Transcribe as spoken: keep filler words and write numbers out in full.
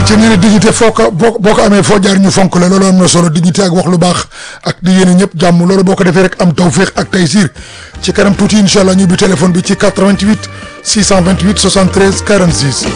ci nee na dignité foo ko boo boo ko amee foo jaar ñu fonk la loolu am na solo dignité ak wax lu baax ak di yéene ñëpp jàmm loolu boo ko defee rek am tawféex ak taysiir ci kanam tuuti incha allah ñu bi téléphone bi ci quatre-vingt-huit six cent vingt-huit soixante-treize quarante-six